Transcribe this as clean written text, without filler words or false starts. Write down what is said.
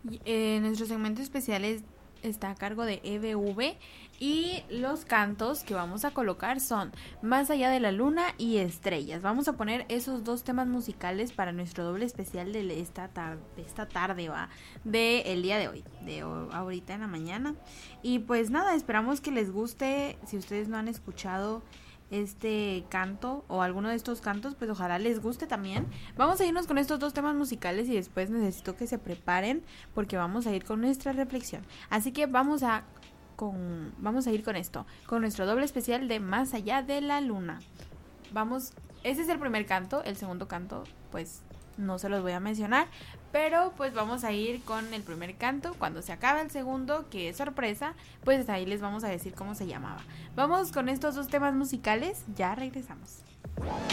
Nuestro segmento especial está a cargo de EBV y los cantos que vamos a colocar son Más allá de la luna y Estrellas. Vamos a poner esos dos temas musicales para nuestro doble especial de esta tarde, de el día de hoy, ahorita en la mañana. Y pues nada, esperamos que les guste. Si ustedes no han escuchado este canto o alguno de estos cantos, pues ojalá les guste también. Vamos a irnos con estos dos temas musicales y después necesito que se preparen porque vamos a ir con nuestra reflexión. Así que vamos a ir con esto, con nuestro doble especial de Más allá de la luna. Ese es el primer canto. El segundo canto pues no se los voy a mencionar, pero pues vamos a ir con el primer canto. Cuando se acabe el segundo, que es sorpresa, pues ahí les vamos a decir cómo se llamaba. Vamos con estos dos temas musicales, ya regresamos.